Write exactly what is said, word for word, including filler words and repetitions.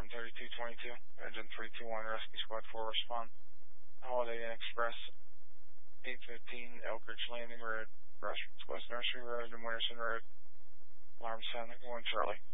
Department thirty-two twenty-two, Engine three two one, Rescue Squad four, respond. Holiday Inn Express, eight fifteen, Elkridge Landing Road, West Nursery Road and Winterson Road. Alarm sound, one Charlie.